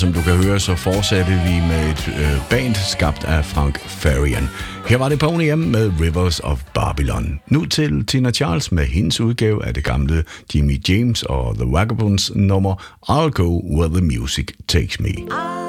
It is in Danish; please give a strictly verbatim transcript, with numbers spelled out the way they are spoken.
som du kan høre, så fortsatte vi med et øh, band skabt af Frank Farian. Her var det Boney M med Rivers of Babylon. Nu til Tina Charles med hendes udgave af det gamle Jimmy James og The Vagabonds nummer I'll Go Where the Music Takes Me.